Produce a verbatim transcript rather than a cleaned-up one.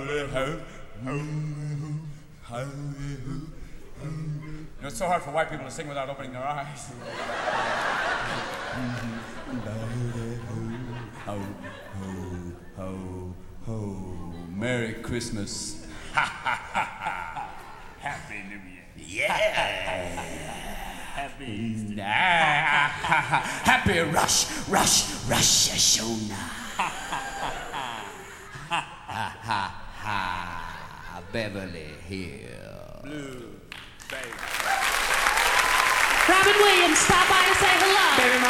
know, it's so hard for white people to sing without opening their eyes. Ho, ho, ho, ho. Merry Christmas. Happy New Year. Yeah. Happy Easter. Happy Rosh, Rosh, Rosh Hashanah. Ha, ha, ha. Beverly Hills. Blue, baby. Robin Williams, stop by and say hello. Baby, my